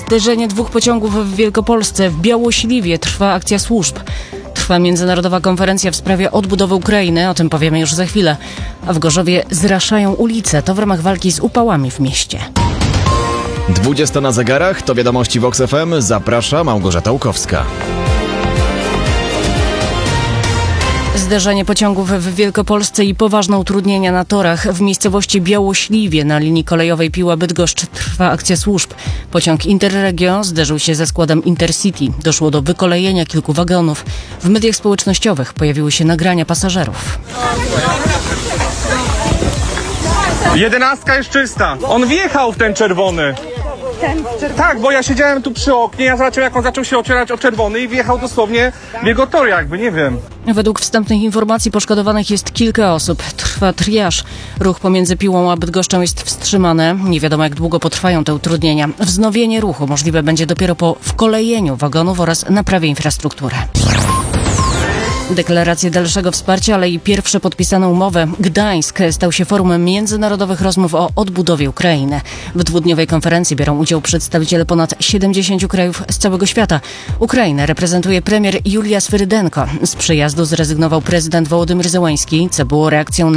Zderzenie dwóch pociągów w Wielkopolsce. W Białośliwie trwa akcja służb. Trwa międzynarodowa konferencja w sprawie odbudowy Ukrainy. O tym powiemy już za chwilę. A w Gorzowie zraszają ulice. To w ramach walki z upałami w mieście. 20 na zegarach, to wiadomości Vox FM. Zaprasza Małgorzata Łukowska. Zderzenie pociągów w Wielkopolsce i poważne utrudnienia na torach. W miejscowości Białośliwie na linii kolejowej Piła-Bydgoszcz trwa akcja służb. Pociąg Interregio zderzył się ze składem Intercity. Doszło do wykolejenia kilku wagonów. W mediach społecznościowych pojawiły się nagrania pasażerów. 11 jest czysta. On wjechał w ten czerwony. Tak, bo ja siedziałem tu przy oknie, ja zobaczyłem, jak on zaczął się ocierać o czerwony i wjechał dosłownie w jego tor, jakby, nie wiem. Według wstępnych informacji poszkodowanych jest kilka osób. Trwa triaż. Ruch pomiędzy Piłą a Bydgoszczą jest wstrzymany. Nie wiadomo, jak długo potrwają te utrudnienia. Wznowienie ruchu możliwe będzie dopiero po wkolejeniu wagonów oraz naprawie infrastruktury. Deklarację dalszego wsparcia, ale i pierwsze podpisane umowy. Gdańsk stał się forum międzynarodowych rozmów o odbudowie Ukrainy. W dwudniowej konferencji biorą udział przedstawiciele ponad 70 krajów z całego świata. Ukrainę reprezentuje premier Julia Swyrydenko. Z przyjazdu zrezygnował prezydent Wołodymyr Zełański, co było reakcją na